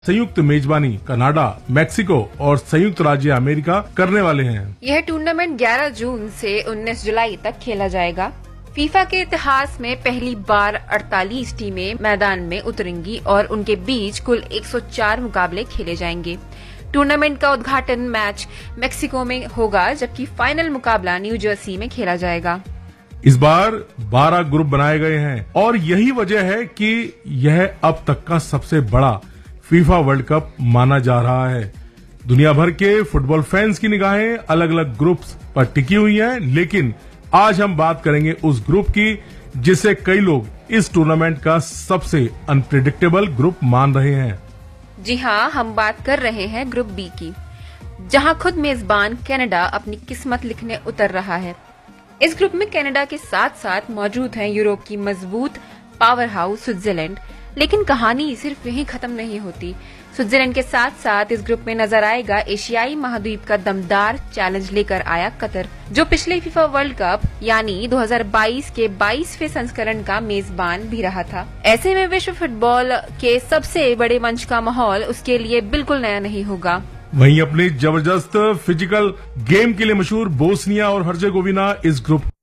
संयुक्त मेजबानी Canada, Mexico और संयुक्त राज्य अमेरिका करने वाले हैं। यह टूर्नामेंट 11 जून से 19 जुलाई तक खेला जाएगा। फीफा के इतिहास में पहली बार 48 टीमें मैदान में उतरेंगी और उनके बीच कुल 104 मुकाबले खेले जाएंगे। टूर्नामेंट का उद्घाटन मैच मेक्सिको में होगा, जबकि फाइनल मुकाबला न्यू जर्सी में खेला जाएगा। इस बार 12 ग्रुप बनाए गए हैं और यही वजह है कि यह अब तक का सबसे बड़ा फीफा वर्ल्ड कप माना जा रहा है। दुनिया भर के फुटबॉल फैंस की निगाहें अलग अलग ग्रुप्स पर टिकी हुई हैं, लेकिन आज हम बात करेंगे उस ग्रुप की जिसे कई लोग इस टूर्नामेंट का सबसे अनप्रिडिक्टेबल ग्रुप मान रहे हैं। जी हाँ, हम बात कर रहे हैं ग्रुप बी की, जहां खुद मेजबान कनाडा अपनी किस्मत लिखने उतर रहा है। इस ग्रुप में कनाडा के साथ साथ मौजूद है यूरोप की मजबूत पावर हाउस स्विट्जरलैंड। लेकिन कहानी सिर्फ यहीं खत्म नहीं होती। स्विट्जरलैंड के साथ साथ इस ग्रुप में नजर आएगा एशियाई महाद्वीप का दमदार चैलेंज लेकर आया कतर, जो पिछले फीफा वर्ल्ड कप यानी 2022 के 22वें संस्करण का मेजबान भी रहा था। ऐसे में विश्व फुटबॉल के सबसे बड़े मंच का माहौल उसके लिए बिल्कुल नया नहीं होगा। वहीं अपनी जबरदस्त फिजिकल गेम के लिए मशहूर बोस्निया और हर्जेगोविना इस ग्रुप